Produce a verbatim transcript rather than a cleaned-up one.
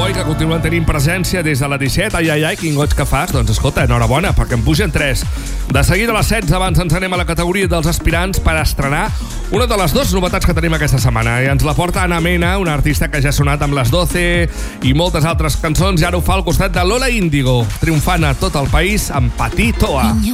Boy, que continuen tenint presència des de la disset. Ai, ai, ai, quin goig que fas. Doncs escolta, enhorabona, perquè en pugen tres. De seguida a les setze, abans ens anem a la categoria dels aspirants per estrenar una de les dues novetats que tenim aquesta setmana. I ens la porta Ana Mena, una artista que ja ha sonat amb les doce i moltes altres cançons, i ara ho fa al costat de Lola Índigo, triomfant a tot el país amb Patitoa.